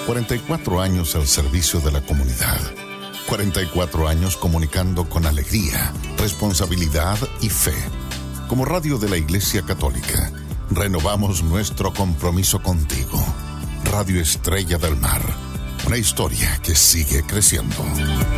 44 años al servicio de la comunidad. 44 años comunicando con alegría, responsabilidad y fe. Como radio de la Iglesia Católica, renovamos nuestro compromiso contigo. Radio Estrella del Mar, una historia que sigue creciendo.